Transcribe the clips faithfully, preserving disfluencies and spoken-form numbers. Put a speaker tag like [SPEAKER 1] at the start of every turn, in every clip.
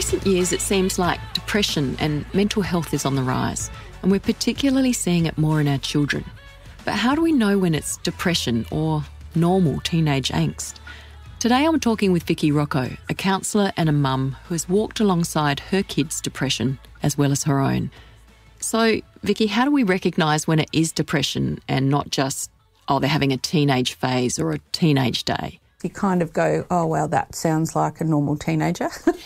[SPEAKER 1] recent years, it seems like depression and mental health is on the rise, and we're particularly seeing it more in our children. But how do we know when it's depression or normal teenage angst? Today I'm talking with Vicky Rocco, a counsellor and a mum who has walked alongside her kids' depression as well as her own. So, Vicky, how do we recognise when it is depression and not just, oh, they're having a teenage phase or a teenage day?
[SPEAKER 2] You kind of go, oh, well, that sounds like a normal teenager.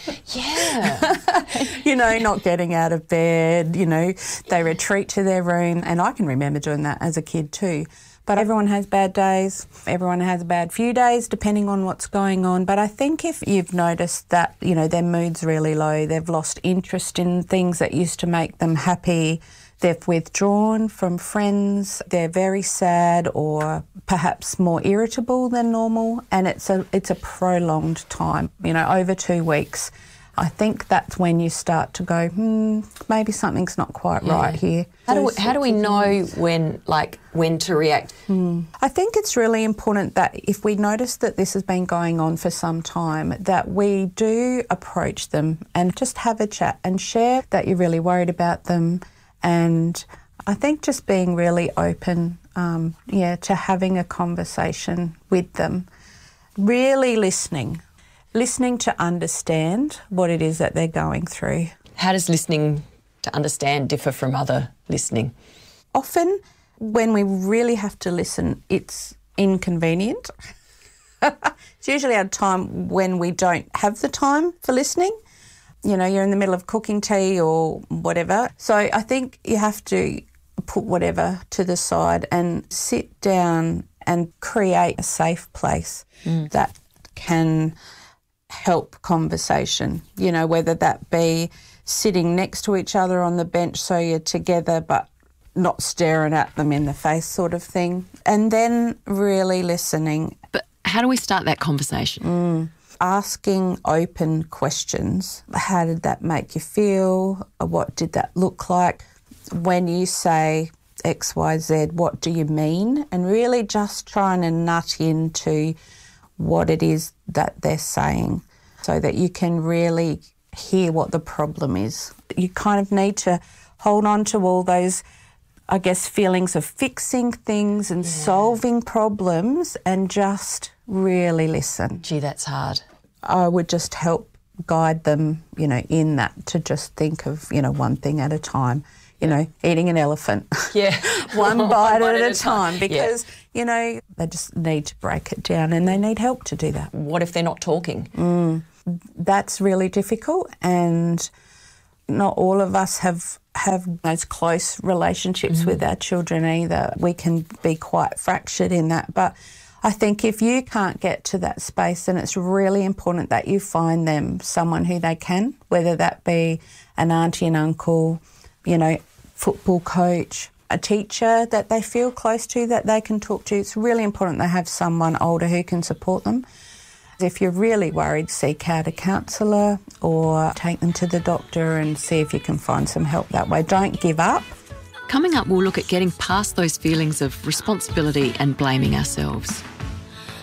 [SPEAKER 1] Yeah.
[SPEAKER 2] You know, not getting out of bed, you know, they retreat to their room. And I can remember doing that as a kid too. But everyone has bad days. Everyone has a bad few days, depending on what's going on. But I think if you've noticed that, you know, their mood's really low, they've lost interest in things that used to make them happy, they've withdrawn from friends, they're very sad or perhaps more irritable than normal, and it's a it's a prolonged time, you know, over two weeks. I think that's when you start to go, hmm, maybe something's not quite yeah. right here.
[SPEAKER 1] How do we, how do we know when, like, when to react?
[SPEAKER 2] Hmm. I think it's really important that if we notice that this has been going on for some time, that we do approach them and just have a chat and share that you're really worried about them. And I think just being really open, um, yeah, to having a conversation with them, really listening. Listening to understand what it is that they're going through.
[SPEAKER 1] How does listening to understand differ from other listening?
[SPEAKER 2] Often when we really have to listen, it's inconvenient. It's usually at a time when we don't have the time for listening. You know, you're in the middle of cooking tea or whatever. So I think you have to put whatever to the side and sit down and create a safe place mm. that can help conversation, you know, whether that be sitting next to each other on the bench so you're together but not staring at them in the face sort of thing, and then really listening.
[SPEAKER 1] But how do we start that conversation?
[SPEAKER 2] Mm. Asking open questions. How did that make you feel? What did that look like? When you say X, Y, Z, what do you mean? And really just trying to nut into what it is that they're saying so that you can really hear what the problem is. You kind of need to hold on to all those, I guess, feelings of fixing things and yeah. solving problems and just really listen.
[SPEAKER 1] Gee, that's hard.
[SPEAKER 2] I would just help guide them, you know, in that, to just think of, you know, one thing at a time. You know, eating an elephant.
[SPEAKER 1] Yeah.
[SPEAKER 2] One bite,
[SPEAKER 1] One bite
[SPEAKER 2] at,
[SPEAKER 1] at
[SPEAKER 2] a time, time because, yeah. you know, they just need to break it down and they need help to do that.
[SPEAKER 1] What if they're not talking?
[SPEAKER 2] Mm, that's really difficult, and not all of us have, have those close relationships mm. with our children either. We can be quite fractured in that. But I think if you can't get to that space, then it's really important that you find them someone who they can, whether that be an auntie and uncle, you know, football coach, a teacher that they feel close to, that they can talk to. It's really important they have someone older who can support them. If you're really worried, seek out a counsellor or take them to the doctor and see if you can find some help that way. Don't give up.
[SPEAKER 1] Coming up, we'll look at getting past those feelings of responsibility and blaming ourselves.